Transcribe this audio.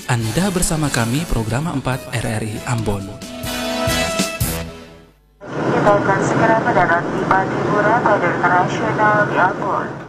Anda bersama kami program 4 RRI Ambon. Kita akan segera mendarat di Patipura Bandara Internasional di Ambon.